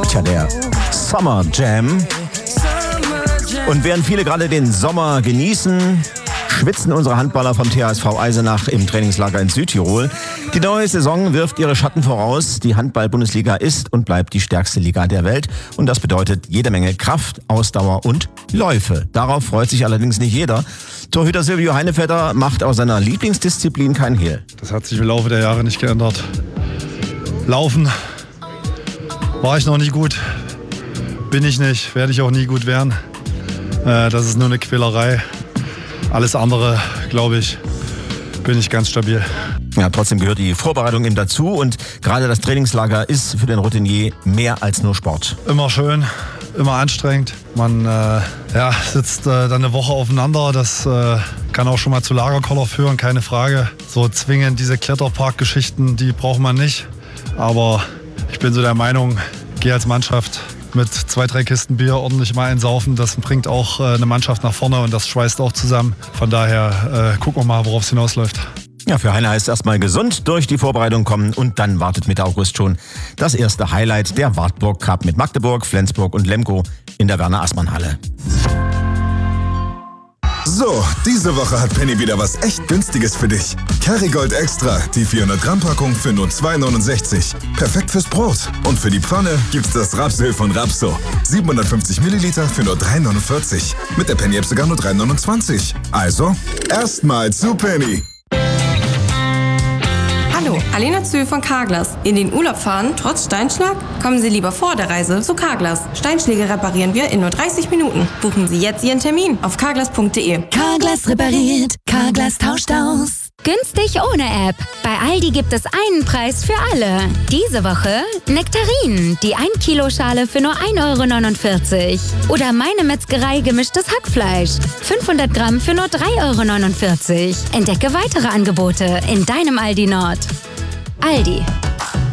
Tja, der Summer Jam. Und während viele gerade den Sommer genießen, schwitzen unsere Handballer vom THSV Eisenach im Trainingslager in Südtirol. Die neue Saison wirft ihre Schatten voraus. Die Handball-Bundesliga ist und bleibt die stärkste Liga der Welt. Und das bedeutet jede Menge Kraft, Ausdauer und Läufe. Darauf freut sich allerdings nicht jeder. Torhüter Silvio Heinevetter macht aus seiner Lieblingsdisziplin kein Hehl. Das hat sich im Laufe der Jahre nicht geändert. Laufen war ich noch nie gut. Bin ich nicht, werde ich auch nie gut werden. Das ist nur eine Quälerei. Alles andere, glaube ich, bin ich ganz stabil. Ja, trotzdem gehört die Vorbereitung eben dazu und gerade das Trainingslager ist für den Routinier mehr als nur Sport. Immer schön, immer anstrengend. Man sitzt dann eine Woche aufeinander. Das kann auch schon mal zu Lagerkoller führen, keine Frage. So zwingend diese Kletterpark-Geschichten, die braucht man nicht. Aber ich bin so der Meinung, gehe als Mannschaft mit 2-3 Kisten Bier ordentlich mal einsaufen. Das bringt auch eine Mannschaft nach vorne und das schweißt auch zusammen. Von daher gucken wir mal, worauf es hinausläuft. Ja, für Heine heißt es erstmal gesund durch die Vorbereitung kommen und dann wartet Mitte August schon das erste Highlight, der Wartburg Cup mit Magdeburg, Flensburg und Lemgo in der Werner-Assmann-Halle. So, diese Woche hat Penny wieder was echt Günstiges für dich. Kerrygold Extra, die 400 Gramm Packung für nur 2,69. Perfekt fürs Brot. Und für die Pfanne gibt's das Rapsöl von Rapso. 750 Milliliter für nur 3,49. Mit der Penny-App sogar nur 3,29. Also, erstmal zu Penny. Hallo, Alena Zühl von Carglass. In den Urlaub fahren, trotz Steinschlag? Kommen Sie lieber vor der Reise zu Carglass. Steinschläge reparieren wir in nur 30 Minuten. Buchen Sie jetzt Ihren Termin auf carglass.de. Carglass repariert, Carglass tauscht aus. Günstig ohne App. Bei Aldi gibt es einen Preis für alle. Diese Woche Nektarinen, die 1 Kilo Schale für nur 1,49 €. Oder Meine Metzgerei gemischtes Hackfleisch. 500 Gramm für nur 3,49 €. Entdecke weitere Angebote in deinem Aldi Nord. Aldi.